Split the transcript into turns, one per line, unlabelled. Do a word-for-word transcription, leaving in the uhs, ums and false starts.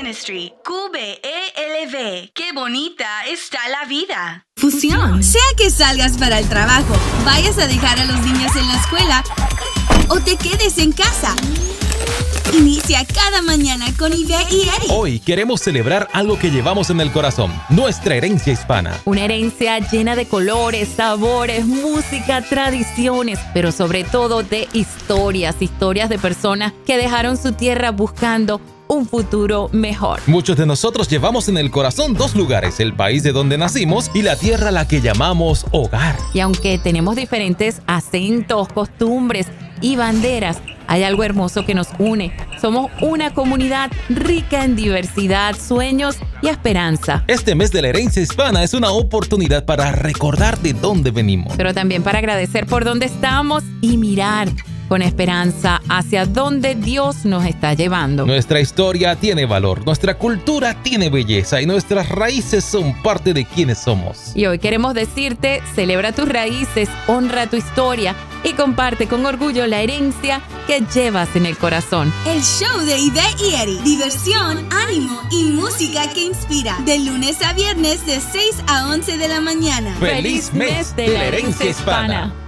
Ministry. Q B E L V. ¡Qué bonita está la vida!
Fusión. Sea que salgas para el trabajo, vayas a dejar a los niños en la escuela o te quedes en casa. Inicia cada mañana con Ivy y Eddie.
Hoy queremos celebrar algo que llevamos en el corazón, nuestra herencia hispana.
Una herencia llena de colores, sabores, música, tradiciones, pero sobre todo de historias, historias de personas que dejaron su tierra buscando un futuro mejor.
Muchos de nosotros llevamos en el corazón dos lugares, el país de donde nacimos y la tierra a la que llamamos hogar.
Y aunque tenemos diferentes acentos, costumbres y banderas, hay algo hermoso que nos une. Somos una comunidad rica en diversidad, sueños y esperanza.
Este mes de la herencia hispana es una oportunidad para recordar de dónde venimos.
Pero también para agradecer por dónde estamos y mirar con esperanza hacia dónde Dios nos está llevando.
Nuestra historia tiene valor, nuestra cultura tiene belleza y nuestras raíces son parte de quienes somos.
Y hoy queremos decirte, celebra tus raíces, honra tu historia y comparte con orgullo la herencia que llevas en el corazón.
El show de Ivy y Eddie. Diversión, ánimo y música que inspira. De lunes a viernes de seis a once de la mañana.
¡Feliz mes de la herencia hispana!